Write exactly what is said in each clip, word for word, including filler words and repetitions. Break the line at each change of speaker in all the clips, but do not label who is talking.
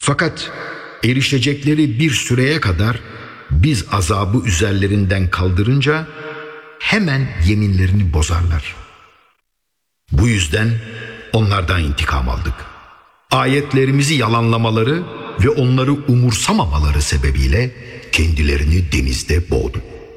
Fakat erişecekleri bir süreye kadar biz azabı üzerlerinden kaldırınca hemen yeminlerini bozarlar. Bu yüzden onlardan intikam aldık. Ayetlerimizi yalanlamaları ve onları umursamamaları sebebiyle kendilerini denizde boğduk.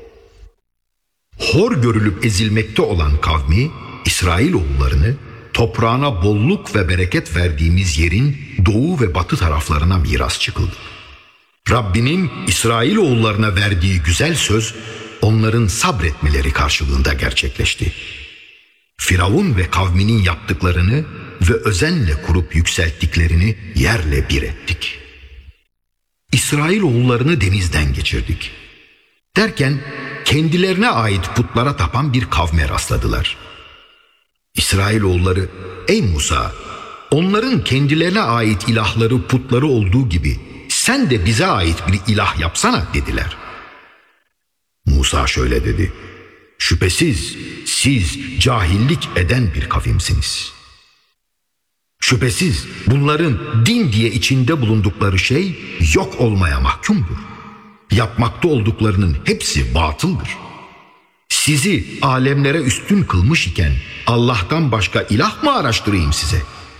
Hor görülüp ezilmekte olan kavmi İsrailoğullarını toprağına bolluk ve bereket verdiğimiz yerin doğu ve batı taraflarına miras çıkıldı. Rabbinin İsrailoğullarına verdiği güzel söz onların sabretmeleri karşılığında gerçekleşti. Firavun ve kavminin yaptıklarını ve özenle kurup yükselttiklerini yerle bir ettik. İsrailoğullarını denizden geçirdik. Derken kendilerine ait putlara tapan bir kavme rastladılar. İsrailoğulları, ey Musa, onların kendilerine ait ilahları putları olduğu gibi sen de bize ait bir ilah yapsana dediler. Musa şöyle dedi: şüphesiz siz cahillik eden bir kavimsiniz. Şüphesiz bunların din diye içinde bulundukları şey yok olmaya mahkumdur. Yapmakta olduklarının hepsi batıldır. Sizi alemlere üstün kılmış iken Allah'tan başka ilah mı araştırayım size?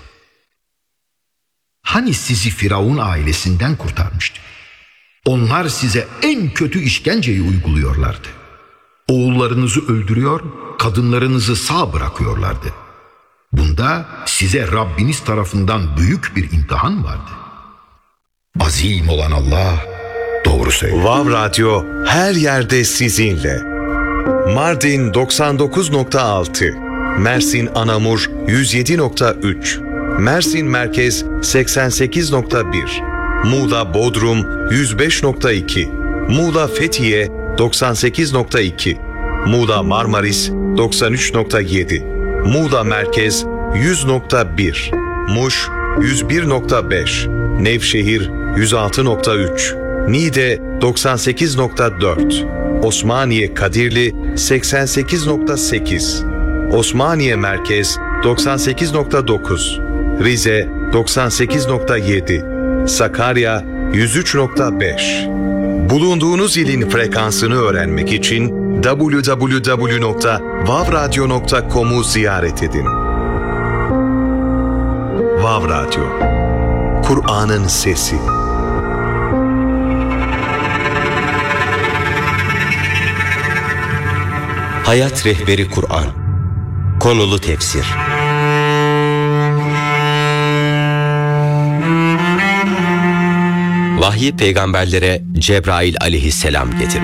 Hani sizi Firavun ailesinden kurtarmıştı? Onlar size en kötü işkenceyi uyguluyorlardı. Oğullarınızı öldürüyor, kadınlarınızı sağ bırakıyorlardı. Bunda size Rabbiniz tarafından büyük bir imtihan vardı. Azim olan Allah doğru söylüyor.
Vav Radyo her yerde sizinle. Mardin doksan dokuz nokta altı, Mersin Anamur yüz yedi nokta üç, Mersin Merkez seksen sekiz nokta bir, Muğla Bodrum yüz beş nokta iki, Muğla Fethiye doksan sekiz nokta iki, Muğla Marmaris doksan üç nokta yedi, Muğla Merkez yüz nokta bir, Muş yüz bir nokta beş, Nevşehir yüz altı nokta üç, Niğde doksan sekiz nokta dört, Osmaniye Kadirli seksen sekiz nokta sekiz, Osmaniye Merkez doksan sekiz nokta dokuz, Rize doksan sekiz nokta yedi, Sakarya yüz üç nokta beş. Bulunduğunuz ilin frekansını öğrenmek için double-u double-u double-u nokta vav radyo nokta com'u ziyaret edin. Vav Radyo, Kur'an'ın sesi.
Hayat Rehberi Kur'an. Konulu tefsir. Vahyi peygamberlere Cebrail aleyhisselam getirmiş.